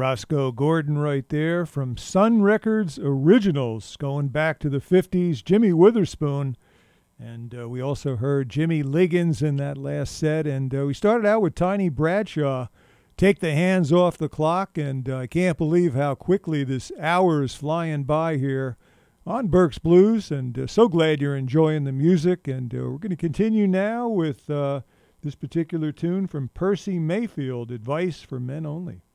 Roscoe Gordon right there from Sun Records Originals, going back to the 50s, Jimmy Witherspoon. And we also heard Jimmy Liggins in that last set. And we started out with Tiny Bradshaw, Take the Hands Off the Clock. And I can't believe how quickly this hour is flying by here on Burke's Blues. And so glad you're enjoying the music. And we're going to continue now with this particular tune from Percy Mayfield, Advice for Men Only.